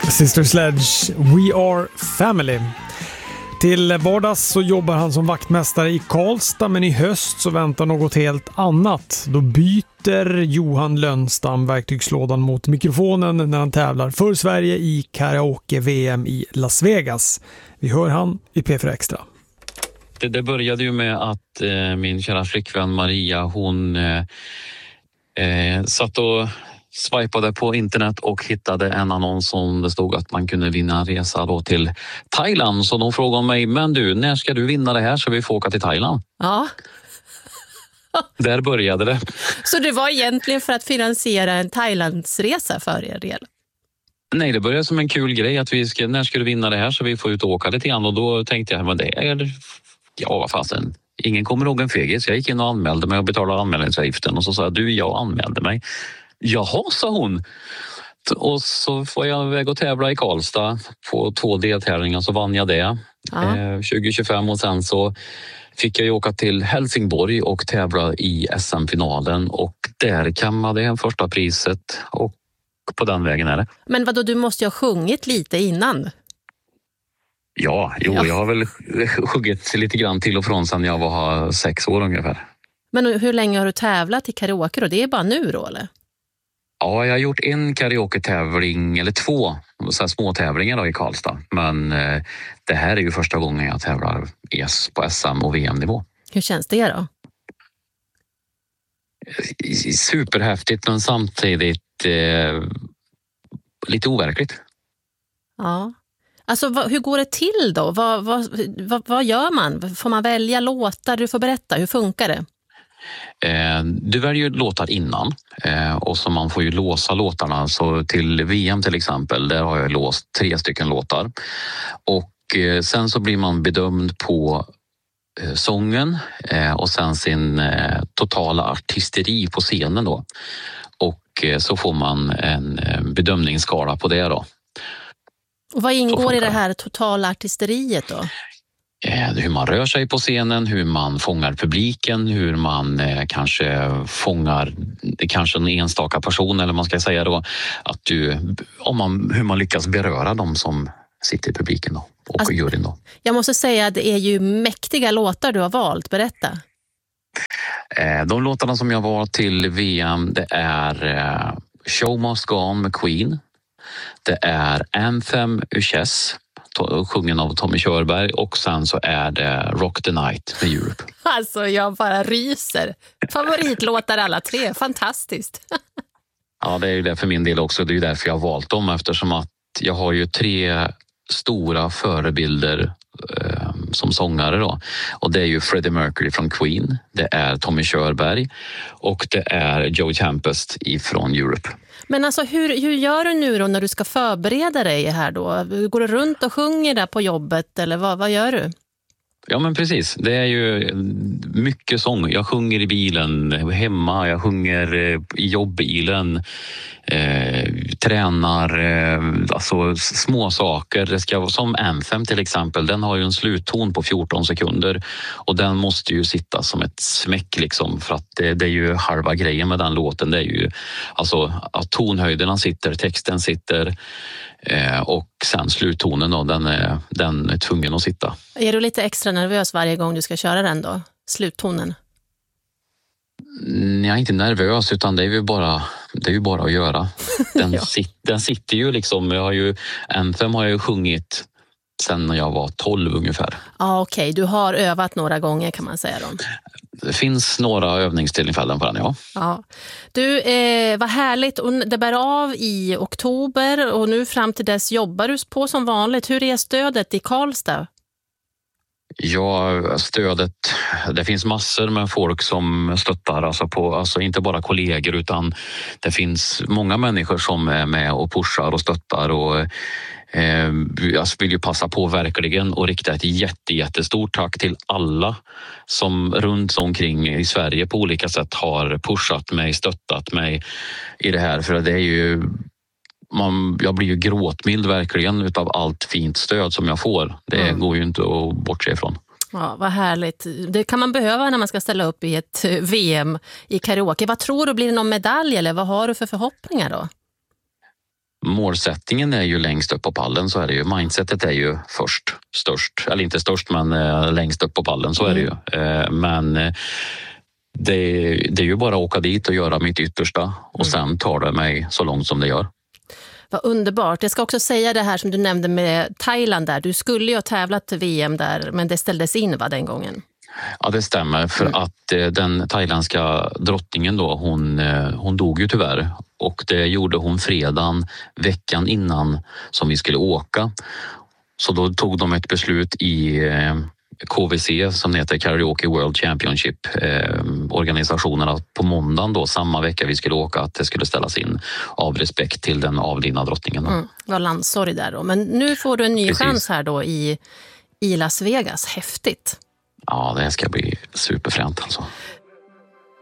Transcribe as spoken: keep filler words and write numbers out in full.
Sister Sledge, We Are Family. Till vardags så jobbar han som vaktmästare i Karlstad, men i höst så väntar något helt annat. Då byter Johan Lönnstam verktygslådan mot mikrofonen när han tävlar för Sverige i karaoke-V M i Las Vegas. Vi hör han i P fyra Extra. Det, det började ju med att eh, min kära flickvän Maria, hon eh, eh, satt och swipade på internet och hittade en annons som det stod att man kunde vinna en resa då till Thailand. Så de frågade mig, men du, när ska du vinna det här så vi får åka till Thailand? Ja. Där började det. Så det var egentligen för att finansiera en Thailandsresa för er del? Nej, det började som en kul grej att vi ska, när ska du vinna det här så vi får ut och åka lite grann. Och då tänkte jag, men det är, ja vad fasen, ingen kommer ihåg en fegis. Jag gick in och anmälde mig och betalade anmälningsavgiften och så sa jag, du, jag anmälde mig. Jaha, sa hon. Och så får jag iväg och tävla i Karlstad på två deltävlingar, så vann jag det ja. eh, tjugo tjugofem och sen så fick jag ju åka till Helsingborg och tävla i S M-finalen och där kammade jag första priset och på den vägen är det. Men vadå, du måste ju ha sjungit lite innan? Ja, jo, ja. jag har väl sjungit lite grann till och från sedan jag var sex år ungefär. Men hur länge har du tävlat i karaoke då? Det är bara nu då, eller? Ja, jag har gjort en karaoke-tävling, eller två så här små tävlingar då i Karlstad. Men eh, det här är ju första gången jag tävlar på S M- och V M-nivå. Hur känns det då? Superhäftigt, men samtidigt eh, lite overkligt. Ja. Alltså, vad, hur går det till då? Vad, vad, vad, vad gör man? Får man välja låtar? Du får berätta, hur funkar det? Eh, du väljer ju låtar innan eh, och så man får ju låsa låtarna. Så till V M till exempel, där har jag låst tre stycken låtar. Och eh, sen så blir man bedömd på eh, sången eh, och sen sin eh, totala artisteri på scenen då. Och eh, så får man en eh, bedömningsskala på det då. Och vad ingår i det här totala artisteriet då? Hur man rör sig på scenen, hur man fångar publiken, hur man eh, kanske fångar kanske en enstaka person, eller man ska säga då att du, om man, hur man lyckas beröra dem som sitter i publiken då, och alltså, juryn då. Jag måste säga att det är ju mäktiga låtar du har valt, berätta. Eh, de låtarna som jag var till V M, det är eh, Show Must Go On med Queen, det är Anthem Uchess, sjungen av Tommy Körberg, och sen så är det Rock the Night med Europe. Alltså jag bara ryser. Favoritlåtar alla tre, fantastiskt. Ja, det är ju det för min del också. Det är ju därför jag har valt dem, eftersom att jag har ju tre stora förebilder eh, som sångare då. Och det är ju Freddie Mercury från Queen, det är Tommy Körberg och det är Joe Tempest ifrån Europe. Men alltså hur, hur gör du nu då när du ska förbereda dig här då? Går du runt och sjunger där på jobbet eller vad, vad gör du? Ja men precis, det är ju mycket sång. Jag sjunger i bilen hemma, jag sjunger i jobbbilen, eh, tränar, eh, alltså små saker. Det ska vara som Anthem till exempel, den har ju en slutton på fjorton sekunder och den måste ju sitta som ett smäck liksom, för att det, det är ju halva grejen med den låten. Det är ju alltså att tonhöjderna sitter, texten sitter eh, och sen sluttonen då, den är, den är tvungen att sitta. Är du lite extra nervös varje gång du ska köra den då? Sluttonen? Jag är inte nervös, utan det är ju bara, det är ju bara att göra. Den, ja. sit, den sitter ju liksom, jag har ju, Anthem har jag ju sjungit sen när jag var tolv ungefär. Ja okej, okay. Du har övat några gånger kan man säga då. Det finns några övningstillfällen på den, ja. Ja. Du, eh, vad härligt. Och det bär av i oktober och nu fram till dess jobbar du på som vanligt. Hur är stödet i Karlstad? Ja, stödet, det finns massor med folk som stöttar, alltså, på, alltså inte bara kollegor utan det finns många människor som är med och pushar och stöttar och eh, jag vill ju passa på verkligen och rikta ett jätte, jättestort tack till alla som runt omkring i Sverige på olika sätt har pushat mig, stöttat mig i det här, för det är ju Man, jag blir ju gråtmild verkligen utav allt fint stöd som jag får. Det mm. går ju inte att bortse ifrån. Ja, vad härligt. Det kan man behöva när man ska ställa upp i ett V M i karaoke. Vad tror du, blir det någon medalj eller vad har du för förhoppningar då? målsättningen är ju längst upp på pallen, så är det ju. Mindsetet är ju först, störst. Eller inte störst, men eh, längst upp på pallen, så är det ju. Eh, men eh, det, det är ju bara att åka dit och göra mitt yttersta. Och mm. sen tar det mig så långt som det gör. Vad underbart. Jag ska också säga det här som du nämnde med Thailand där. Du skulle ju ha tävlat V M där, men det ställdes in va, den gången? Ja, det stämmer. För mm. att eh, den thailändska drottningen då, hon, eh, hon dog ju tyvärr. Och det gjorde hon fredagen veckan innan som vi skulle åka. Så då tog de ett beslut i eh, K V C som heter Karaoke World Championship eh, organisationen att på måndagen då, samma vecka vi skulle åka, att det skulle ställas in av respekt till den avlidna drottningen. Mm, det var landsorg där då. Men nu får du en ny Precis. chans här då i, i Las Vegas. Häftigt. Ja, det ska bli superfränt alltså.